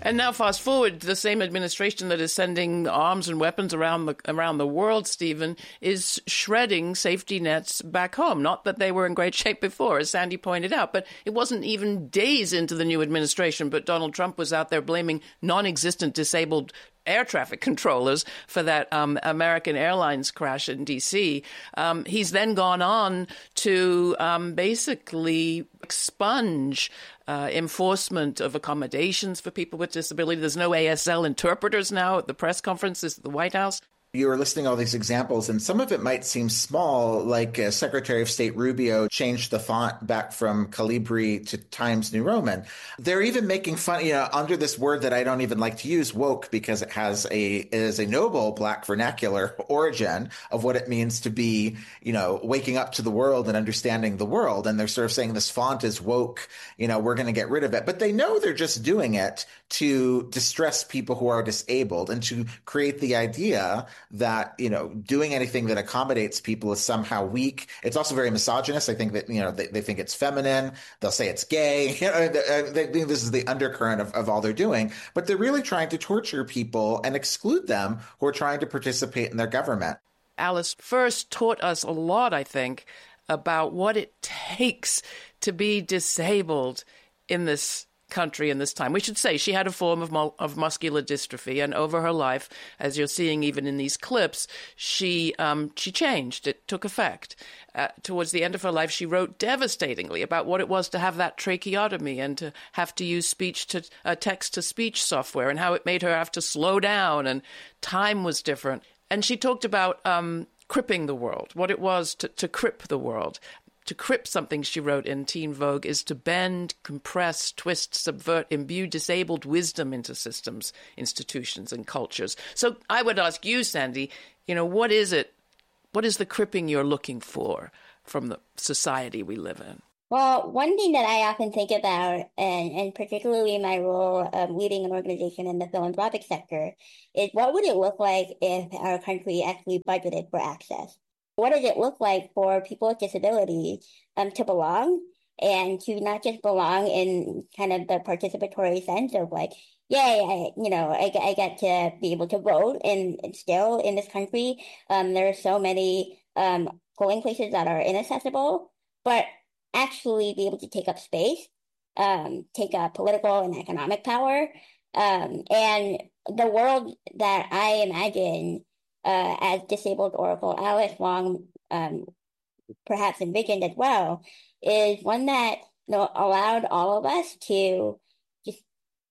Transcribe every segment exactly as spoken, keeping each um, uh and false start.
And now fast forward, the same administration that is sending arms and weapons around the around the world, Stephen, is shredding safety nets back home. Not that they were in great shape before, as Sandy pointed out, but it wasn't even days into the new administration, but Donald Trump was out there blaming non-existent disabled air traffic controllers for that um, American Airlines crash in D C. Um, he's then gone on to um, basically expunge uh, enforcement of accommodations for people with disability. There's no A S L interpreters now at the press conferences at the White House. You were listing all these examples, and some of it might seem small, like uh, Secretary of State Rubio changed the font back from Calibri to Times New Roman. They're even making fun, you know, under this word that I don't even like to use, woke, because it has a it is a noble Black vernacular origin of what it means to be, you know, waking up to the world and understanding the world. And they're sort of saying this font is woke, you know, we're going to get rid of it. But they know they're just doing it to distress people who are disabled and to create the idea that, you know, doing anything that accommodates people is somehow weak. It's also very misogynist. I think that, you know, they, they think it's feminine. They'll say it's gay. You know, they, they, this is the undercurrent of, of all they're doing. But they're really trying to torture people and exclude them who are trying to participate in their government. Alice first taught us a lot, I think, about what it takes to be disabled in this country in this time. We should say she had a form of, mul- of muscular dystrophy, and over her life, as you're seeing even in these clips, she um, she changed. It took effect. Uh, towards the end of her life, she wrote devastatingly about what it was to have that tracheotomy and to have to use speech to uh, text-to-speech software, and how it made her have to slow down, and time was different. And she talked about um, cripping the world, what it was to, to crip the world. To crip something, she wrote in Teen Vogue, is to bend, compress, twist, subvert, imbue disabled wisdom into systems, institutions, and cultures. So I would ask you, Sandy, you know, what is it, what is the cripping you're looking for from the society we live in? Well, one thing that I often think about, and, and particularly in my role of leading an organization in the philanthropic sector, is what would it look like if our country actually budgeted for access? What does it look like for people with disabilities um, to belong, and to not just belong in kind of the participatory sense of like, yay, I, you know, I, I get to be able to vote, and, and still in this country, um, there are so many um, polling places that are inaccessible, but actually be able to take up space, um, take up political and economic power. Um, and the world that I imagine Uh, as disabled Oracle Alice Wong um, perhaps envisioned as well, is one that, you know, allowed all of us to just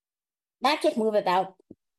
not just move about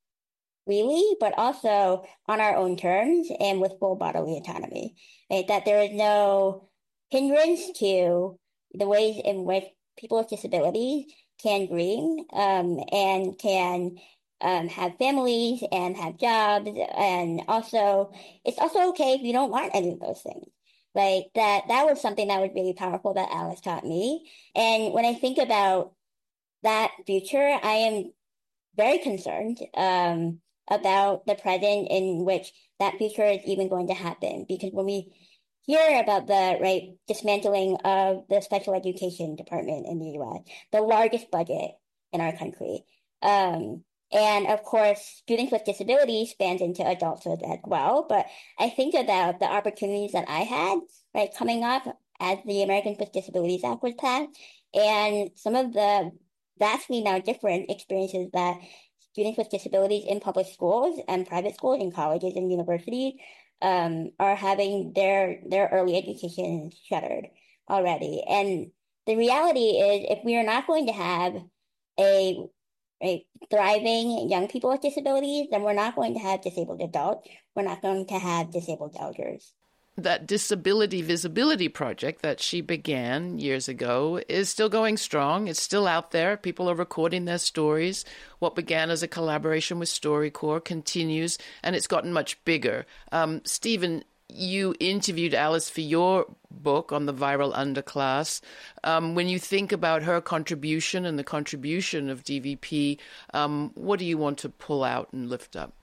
freely, but also on our own terms and with full bodily autonomy. Right? That there is no hindrance to the ways in which people with disabilities can dream um, and can Um, have families and have jobs, and also it's also okay if you don't want any of those things. Like that, that was something that was really powerful that Alice taught me. And when I think about that future, I am very concerned um, about the present in which that future is even going to happen. Because when we hear about the right dismantling of the special education department in the U S, the largest budget in our country. Um, And of course, students with disabilities spans into adulthood as well. But I think about the opportunities that I had, right, coming up as the Americans with Disabilities Act was passed, and some of the vastly now different experiences that students with disabilities in public schools and private schools and colleges and universities um, are having their, their early education shuttered already. And the reality is, if we are not going to have a Right, thriving young people with disabilities, then we're not going to have disabled adults. We're not going to have disabled elders. That Disability Visibility project that she began years ago is still going strong. It's still out there. People are recording their stories. What began as a collaboration with StoryCorps continues, and it's gotten much bigger. Um, Stephen, you interviewed Alice for your book on the viral underclass. Um, when you think about her contribution and the contribution of D V P, um, what do you want to pull out and lift up?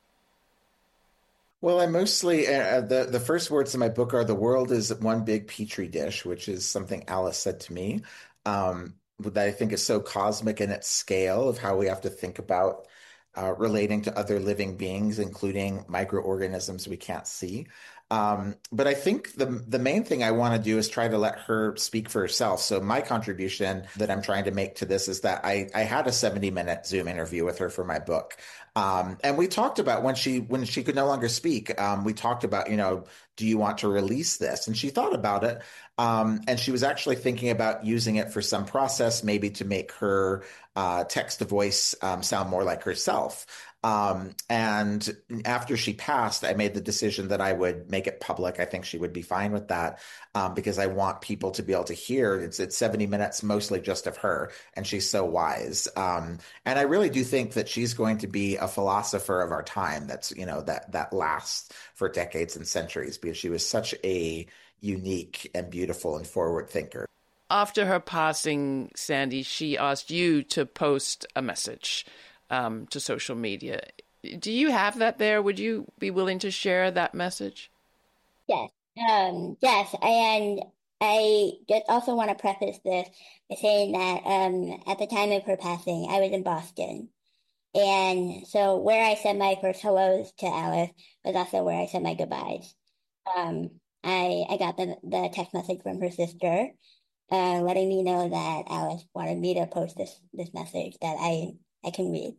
Well, I mostly, uh, the, the first words in my book are, the world is one big petri dish, which is something Alice said to me. Um, that I think is so cosmic in its scale of how we have to think about uh, relating to other living beings, including microorganisms we can't see. Um, but I think the the main thing I want to do is try to let her speak for herself. So my contribution that I'm trying to make to this is that I, I had a seventy minute Zoom interview with her for my book. Um, and we talked about when she when she could no longer speak, um, we talked about, you know, do you want to release this? And she thought about it. Um, and she was actually thinking about using it for some process, maybe to make her uh, text to voice um, sound more like herself. Um, and after she passed, I made the decision that I would make it public. I think she would be fine with that, um, because I want people to be able to hear. It's, it's seventy minutes, mostly just of her, and she's so wise. Um, and I really do think that she's going to be a philosopher of our time. That's, you know, that, that lasts for decades and centuries, because she was such a unique and beautiful and forward thinker. After her passing, Sandy, she asked you to post a message um, to social media. Do you have that there? Would you be willing to share that message? Yes. Um, yes. And I just also want to preface this by saying that um, at the time of her passing, I was in Boston. And so where I said my first hellos to Alice was also where I said my goodbyes. Um, I I got the, the text message from her sister, uh, letting me know that Alice wanted me to post this, this message that I, I can read.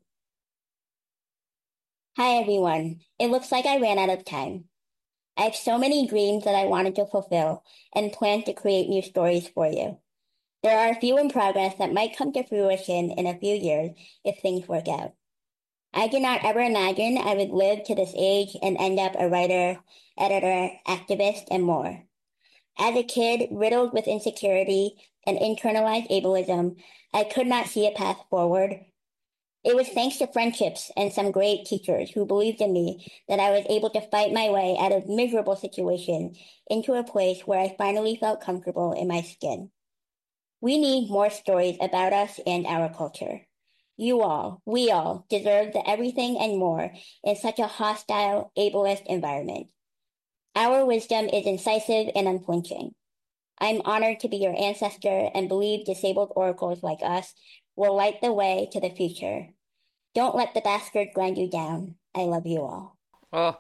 Hi, everyone. It looks like I ran out of time. I have so many dreams that I wanted to fulfill and plan to create new stories for you. There are a few in progress that might come to fruition in a few years if things work out. I did not ever imagine I would live to this age and end up a writer, editor, activist, and more. As a kid, riddled with insecurity and internalized ableism, I could not see a path forward. It was thanks to friendships and some great teachers who believed in me that I was able to fight my way out of miserable situations into a place where I finally felt comfortable in my skin. We need more stories about us and our culture. You all, we all, deserve the everything and more in such a hostile, ableist environment. Our wisdom is incisive and unflinching. I'm honored to be your ancestor and believe disabled oracles like us will light the way to the future. Don't let the bastard grind you down. I love you all. Oh,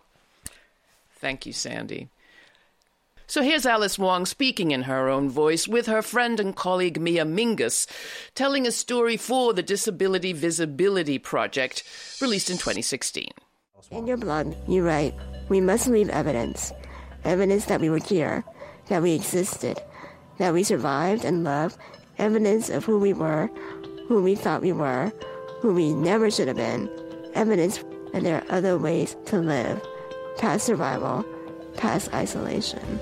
thank you, Sandy. So here's Alice Wong speaking in her own voice with her friend and colleague Mia Mingus, telling a story for the Disability Visibility Project, released in twenty sixteen. In your blood, you write, we must leave evidence. Evidence that we were here, that we existed, that we survived and loved, evidence of who we were, who we thought we were, who we never should have been, evidence that there are other ways to live, past survival, past isolation.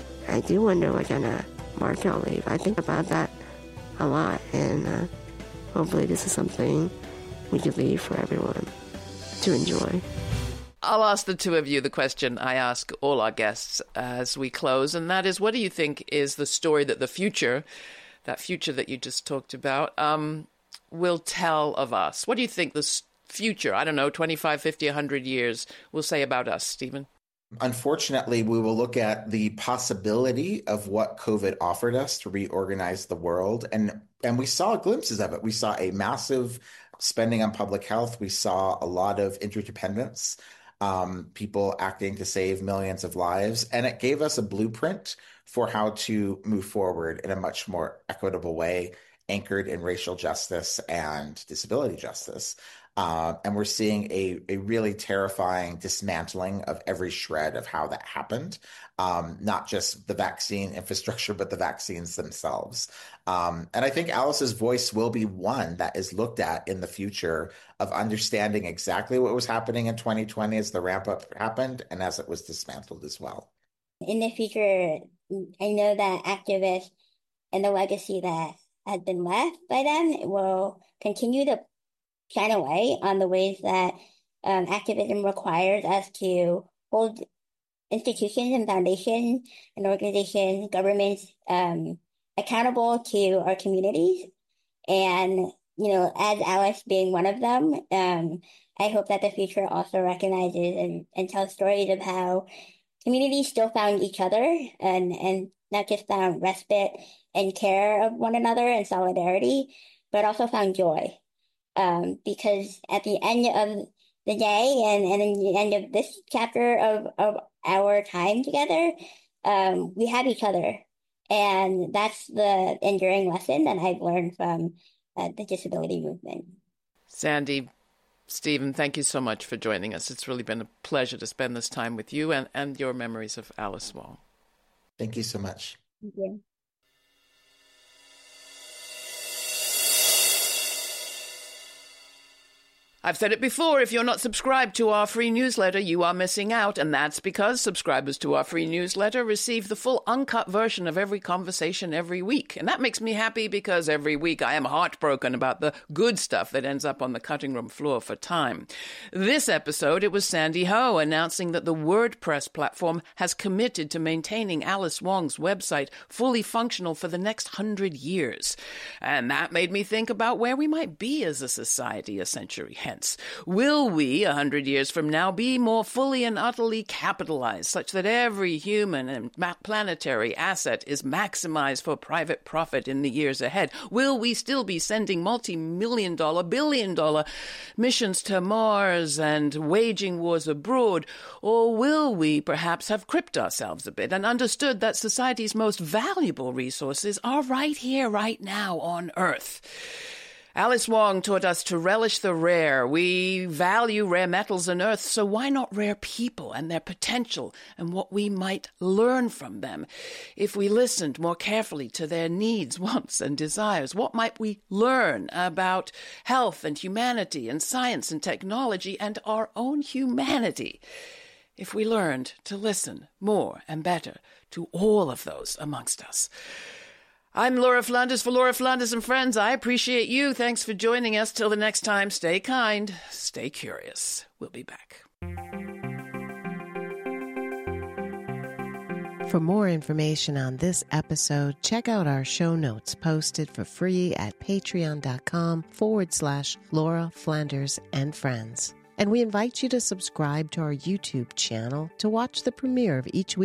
I do wonder what kind of mark I'll leave. I think about that a lot, and uh, hopefully this is something we could leave for everyone to enjoy. I'll ask the two of you the question I ask all our guests as we close, and that is, what do you think is the story that the future, that future that you just talked about, um, will tell of us? What do you think the future, I don't know, twenty-five, fifty, one hundred years will say about us, Stephen? Unfortunately, we will look at the possibility of what COVID offered us to reorganize the world. And, and we saw glimpses of it. We saw a massive spending on public health. We saw a lot of interdependence, um, people acting to save millions of lives. And it gave us a blueprint for how to move forward in a much more equitable way, anchored in racial justice and disability justice. Uh, and we're seeing a, a really terrifying dismantling of every shred of how that happened, um, not just the vaccine infrastructure, but the vaccines themselves. Um, and I think Alice's voice will be one that is looked at in the future of understanding exactly what was happening in twenty twenty as the ramp up happened and as it was dismantled as well. In the future, I know that activists and the legacy that has been left by them will continue to shine a light on the ways that um, activism requires us to hold institutions and foundations and organizations, governments um, accountable to our communities. And, you know, as Alice being one of them, um, I hope that the future also recognizes and, and tells stories of how communities still found each other and, and not just found respite and care of one another and solidarity, but also found joy. Um, because at the end of the day and, and in the end of this chapter of, of our time together, um, we have each other. And that's the enduring lesson that I've learned from uh, the disability movement. Sandy, Stephen, thank you so much for joining us. It's really been a pleasure to spend this time with you and, and your memories of Alice Wong. Thank you so much. Thank you. I've said it before, if you're not subscribed to our free newsletter, you are missing out, and that's because subscribers to our free newsletter receive the full uncut version of every conversation every week. And that makes me happy because every week I am heartbroken about the good stuff that ends up on the cutting room floor for Time. This episode, it was Sandy Ho announcing that the WordPress platform has committed to maintaining Alice Wong's website fully functional for the next hundred years. And that made me think about where we might be as a society a century hence. Will we, a hundred years from now, be more fully and utterly capitalized, such that every human and planetary asset is maximized for private profit in the years ahead? Will we still be sending multi-million dollar, billion dollar missions to Mars and waging wars abroad? Or will we perhaps have crimped ourselves a bit and understood that society's most valuable resources are right here, right now on Earth? Alice Wong taught us to relish the rare. We value rare metals and earth, so why not rare people and their potential and what we might learn from them? If we listened more carefully to their needs, wants, and desires, what might we learn about health and humanity and science and technology and our own humanity? If we learned to listen more and better to all of those amongst us. I'm Laura Flanders for Laura Flanders and Friends. I appreciate you. Thanks for joining us. Till the next time, stay kind, stay curious. We'll be back. For more information on this episode, check out our show notes posted for free at patreon.com forward slash Laura Flanders and Friends. And we invite you to subscribe to our YouTube channel to watch the premiere of each week.